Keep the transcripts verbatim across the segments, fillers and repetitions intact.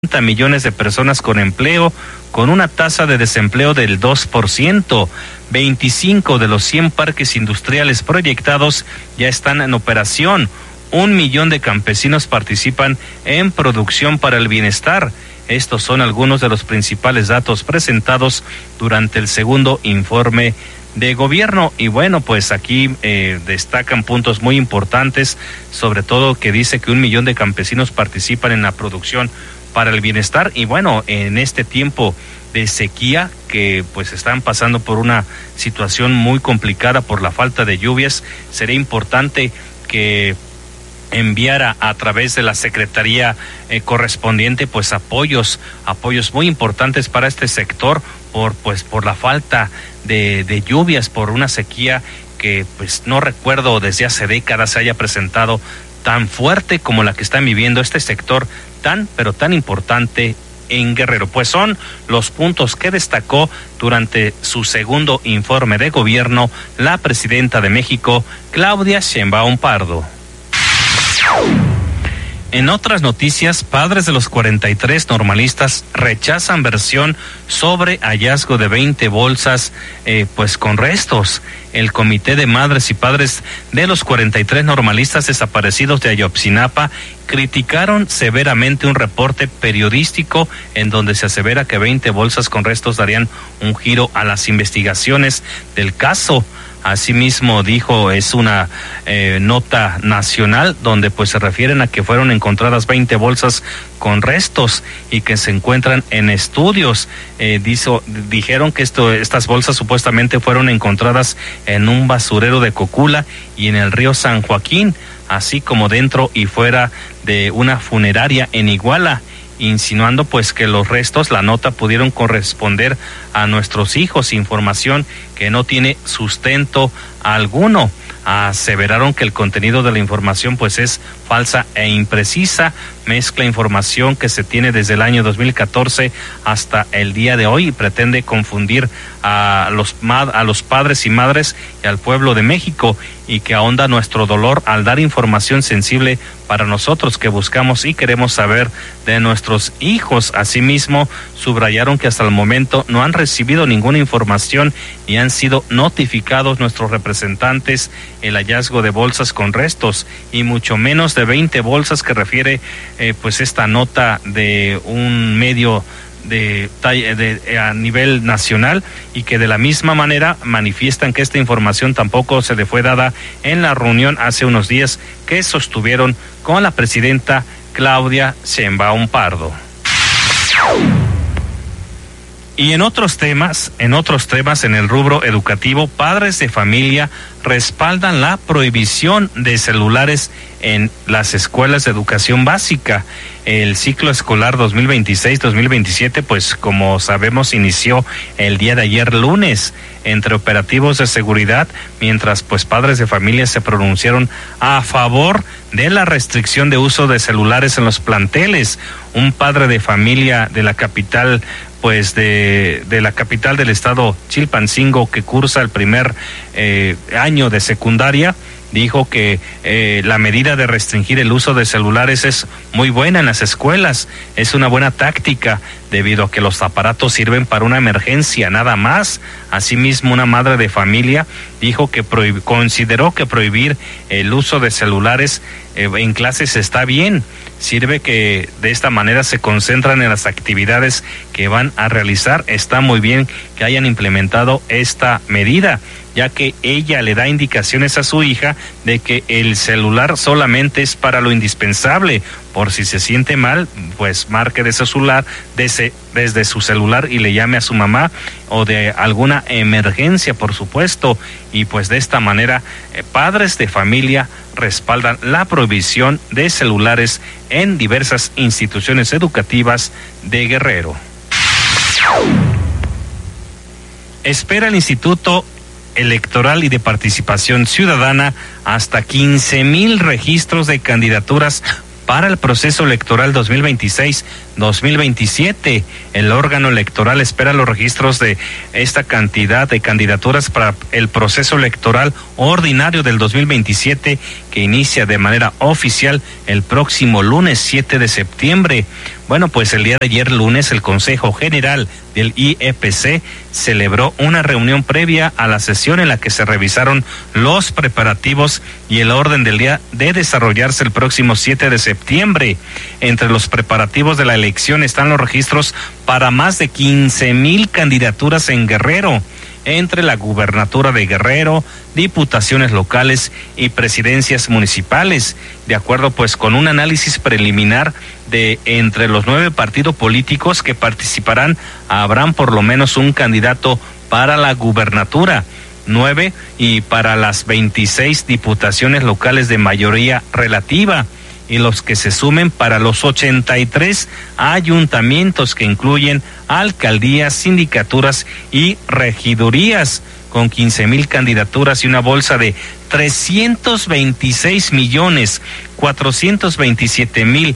millones de personas con empleo, con una tasa de desempleo del dos por ciento. veinticinco de los cien parques industriales proyectados ya están en operación. Un millón de campesinos participan en producción para el bienestar. Estos son algunos de los principales datos presentados durante el segundo informe de gobierno. Y bueno, pues aquí eh, destacan puntos muy importantes, sobre todo que dice que un millón de campesinos participan en la producción para el bienestar. Y bueno, en este tiempo de sequía, que pues están pasando por una situación muy complicada por la falta de lluvias, sería importante que enviara a través de la Secretaría eh, correspondiente pues apoyos, apoyos muy importantes para este sector por pues por la falta de, de lluvias, por una sequía que pues no recuerdo desde hace décadas se haya presentado tan fuerte como la que están viviendo este sector tan pero tan importante en Guerrero. Pues son los puntos que destacó durante su segundo informe de gobierno la presidenta de México, Claudia Sheinbaum Pardo. En otras noticias, padres de los cuarenta y tres normalistas rechazan versión sobre hallazgo de veinte bolsas eh, pues con restos. El Comité de Madres y Padres de los cuarenta y tres normalistas desaparecidos de Ayotzinapa criticaron severamente un reporte periodístico en donde se asevera que veinte bolsas con restos darían un giro a las investigaciones del caso. Asimismo dijo, es una eh, nota nacional donde pues se refieren a que fueron encontradas veinte bolsas con restos y que se encuentran en estudios. Eh, dijo, dijeron que esto, estas bolsas supuestamente fueron encontradas en un basurero de Cocula y en el río San Joaquín, así como dentro y fuera de una funeraria en Iguala, insinuando pues que los restos, la nota, pudieron corresponder a nuestros hijos, información que no tiene sustento alguno. Aseveraron que el contenido de la información pues es falsa e imprecisa, mezcla información que se tiene desde el año dos mil catorce hasta el día de hoy y pretende confundir a los a los padres y madres y al pueblo de México, y que ahonda nuestro dolor al dar información sensible para nosotros que buscamos y queremos saber de nuestros hijos. Asimismo, subrayaron que hasta el momento no han recibido ninguna información ni han sido notificados nuestros representantes el hallazgo de bolsas con restos, y mucho menos de veinte bolsas que refiere eh, pues esta nota de un medio de, de, de a nivel nacional, y que de la misma manera manifiestan que esta información tampoco se le fue dada en la reunión hace unos días que sostuvieron con la presidenta Claudia Sheinbaum Pardo. Y en otros temas, en otros temas en el rubro educativo, padres de familia respaldan la prohibición de celulares en las escuelas de educación básica. El ciclo escolar dos mil veintiséis dos mil veintisiete, pues como sabemos, inició el día de ayer lunes entre operativos de seguridad, mientras pues padres de familia se pronunciaron a favor de la restricción de uso de celulares en los planteles. Un padre de familia de la capital pues de, de la capital del estado, Chilpancingo, que cursa el primer eh, año de secundaria, dijo que eh, la medida de restringir el uso de celulares es muy buena en las escuelas, es una buena táctica debido a que los aparatos sirven para una emergencia, nada más. Asimismo, una madre de familia dijo que prohib- consideró que prohibir el uso de celulares eh, en clases está bien, sirve que de esta manera se concentran en las actividades que van a realizar. Está muy bien que hayan implementado esta medida, ya que ella le da indicaciones a su hija de que el celular solamente es para lo indispensable. Por si se siente mal, pues marque de su celular, desde, desde su celular y le llame a su mamá, o de alguna emergencia, por supuesto. Y pues de esta manera, eh, padres de familia respaldan la prohibición de celulares en diversas instituciones educativas de Guerrero. Espera el Instituto Electoral y de Participación Ciudadana hasta quince mil registros de candidaturas para el proceso electoral dos mil veintiséis dos mil veintisiete. El órgano electoral espera los registros de esta cantidad de candidaturas para el proceso electoral ordinario del dos mil veintisiete, que inicia de manera oficial el próximo lunes siete de septiembre. Bueno, pues el día de ayer lunes el Consejo General del I E P C celebró una reunión previa a la sesión en la que se revisaron los preparativos y el orden del día de desarrollarse el próximo siete de septiembre. Entre los preparativos de la elección están los registros para más de quince mil candidaturas en Guerrero, entre la gubernatura de Guerrero, diputaciones locales y presidencias municipales. De acuerdo pues con un análisis preliminar de entre los nueve partidos políticos que participarán, habrán por lo menos un candidato para la gubernatura, nueve, y para las veintiséis diputaciones locales de mayoría relativa, y los que se sumen para los ochenta y tres ayuntamientos que incluyen alcaldías, sindicaturas y regidurías, con quince mil candidaturas y una bolsa de trescientos veintiséis millones cuatrocientos veintisiete mil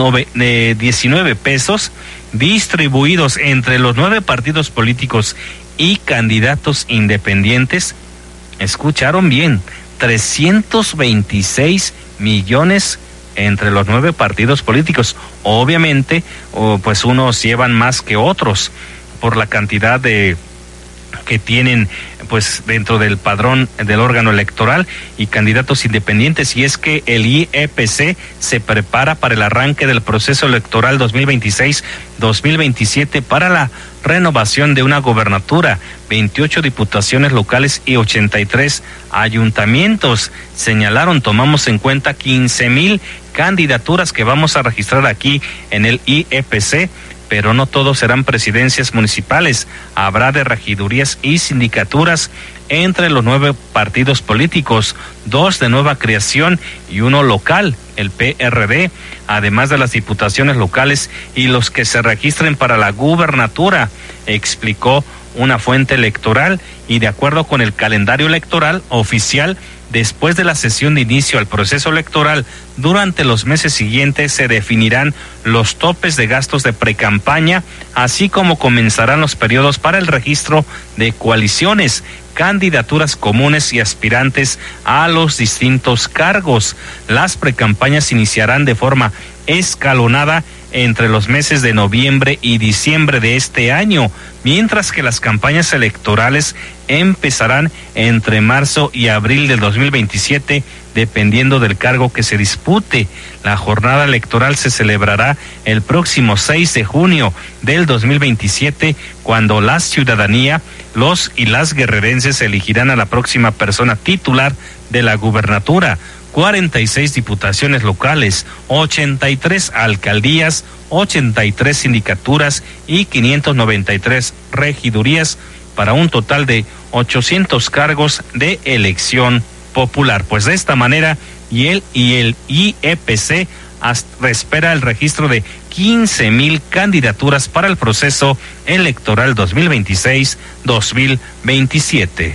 diecinueve pesos distribuidos entre los nueve partidos políticos y candidatos independientes. Escucharon bien, trescientos veintiséis millones entre los nueve partidos políticos. Obviamente, oh, pues unos llevan más que otros por la cantidad de que tienen pues dentro del padrón del órgano electoral y candidatos independientes. Y es que el I E P C se prepara para el arranque del proceso electoral dos mil veintiséis dos mil veintisiete para la renovación de una gobernatura, veintiocho diputaciones locales y ochenta y tres ayuntamientos. Señalaron, tomamos en cuenta quince mil candidaturas que vamos a registrar aquí en el I E P C, pero no todos serán presidencias municipales. Habrá de regidurías y sindicaturas entre los nueve partidos políticos, dos de nueva creación y uno local, el P R D, además de las diputaciones locales y los que se registren para la gubernatura, explicó una fuente electoral. Y de acuerdo con el calendario electoral oficial, después de la sesión de inicio al proceso electoral, durante los meses siguientes se definirán los topes de gastos de precampaña, así como comenzarán los periodos para el registro de coaliciones, candidaturas comunes y aspirantes a los distintos cargos. Las precampañas iniciarán de forma escalonada entre los meses de noviembre y diciembre de este año, mientras que las campañas electorales empezarán entre marzo y abril del dos mil veintisiete, dependiendo del cargo que se dispute. La jornada electoral se celebrará el próximo seis de junio del dos mil veintisiete, cuando la ciudadanía, los y las guerrerenses elegirán a la próxima persona titular de la gubernatura. cuarenta y seis diputaciones locales, ochenta y tres alcaldías, ochenta y tres sindicaturas y quinientas noventa y tres regidurías, para un total de ochocientos cargos de elección popular. Pues de esta manera, y el, y el I E P C hasta espera el registro de quince mil candidaturas para el proceso electoral dos mil veintiséis dos mil veintisiete.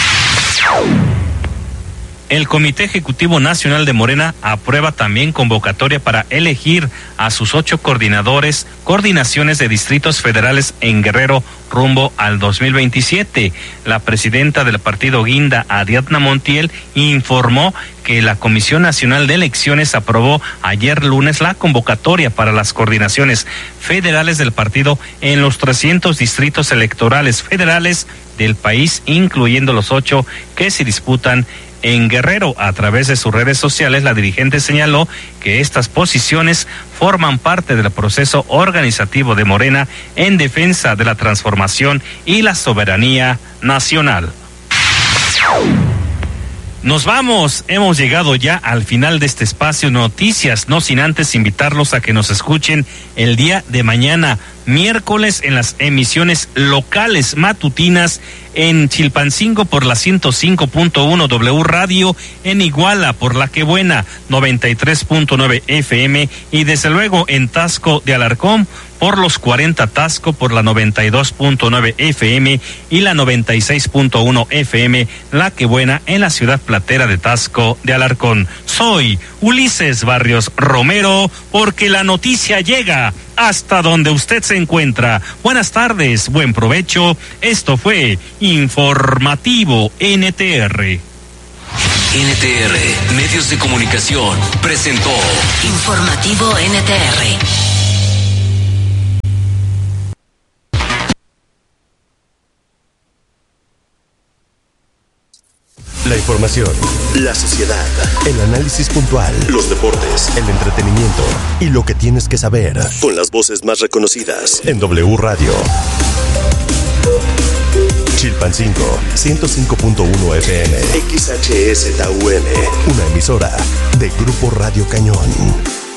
El Comité Ejecutivo Nacional de Morena aprueba también convocatoria para elegir a sus ocho coordinadores, coordinaciones de distritos federales en Guerrero rumbo al dos mil veintisiete. La presidenta del partido Guinda, Ariadna Montiel, informó que la Comisión Nacional de Elecciones aprobó ayer lunes la convocatoria para las coordinaciones federales del partido en los trescientos distritos electorales federales del país, incluyendo los ocho que se disputan en Guerrero. A través de sus redes sociales, la dirigente señaló que estas posiciones forman parte del proceso organizativo de Morena en defensa de la transformación y la soberanía nacional. Nos vamos, hemos llegado ya al final de este espacio Noticias, no sin antes invitarlos a que nos escuchen el día de mañana, miércoles, en las emisiones locales matutinas en Chilpancingo por la ciento cinco punto uno W Radio, en Iguala por la Que Buena noventa y tres punto nueve F M y desde luego en Taxco de Alarcón por los cuarenta Taxco por la noventa y dos punto nueve F M y la noventa y seis punto uno F M La Que Buena en la ciudad platera de Taxco de Alarcón. Soy Ulises Barrios Romero, porque la noticia llega hasta donde usted se encuentra. Buenas tardes, buen provecho. Esto fue Informativo N T R. N T R, Medios de Comunicación, presentó Informativo N T R. La información, la sociedad, el análisis puntual, los deportes, el entretenimiento y lo que tienes que saber. Con las voces más reconocidas en W Radio. Chilpancingo, ciento cinco punto uno F M. X H S T U M. Una emisora de Grupo Radio Cañón.